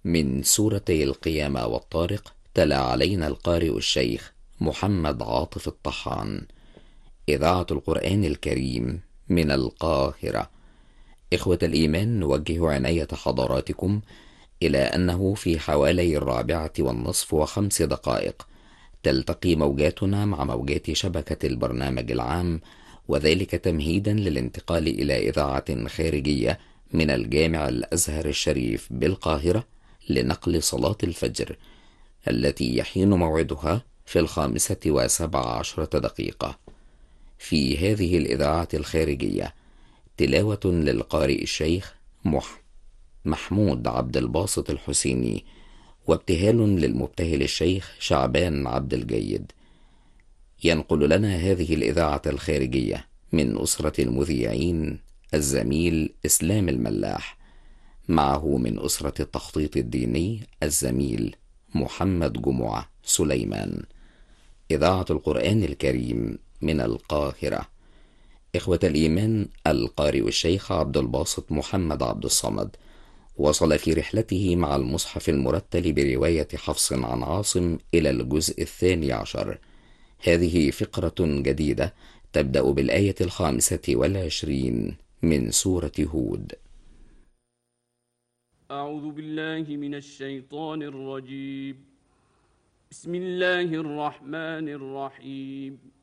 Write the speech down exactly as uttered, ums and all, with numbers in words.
من سورتي القيامة والطارق. تلا علينا القارئ الشيخ محمد عاطف الطحان. إذاعة القرآن الكريم من القاهرة. إخوة الإيمان، نوجه عناية حضراتكم إلى أنه في حوالي الرابعة والنصف وخمس دقائق تلتقي موجاتنا مع موجات شبكة البرنامج العام، وذلك تمهيدا للانتقال إلى إذاعة خارجية من الجامع الأزهر الشريف بالقاهرة لنقل صلاة الفجر التي يحين موعدها في الخامسة وسبع عشرة دقيقة. في هذه الإذاعة الخارجية تلاوة للقارئ الشيخ مح محمود عبد الباسط الحسيني، وابتهال للمبتهل الشيخ شعبان عبد الجيد. ينقل لنا هذه الإذاعة الخارجية من أسرة المذيعين الزميل إسلام الملاح، معه من أسرة التخطيط الديني الزميل محمد جمعة سليمان. إذاعة القرآن الكريم من القاهرة. إخوة الإيمان، القارئ الشيخ عبد الباسط محمد عبد الصمد وصل في رحلته مع المصحف المرتل برواية حفص عن عاصم إلى الجزء الثاني عشر. هذه فقرة جديدة تبدأ بالآية الخامسة والعشرين من سورة هود. أعوذ بالله من الشيطان الرجيم. بسم الله الرحمن الرحيم.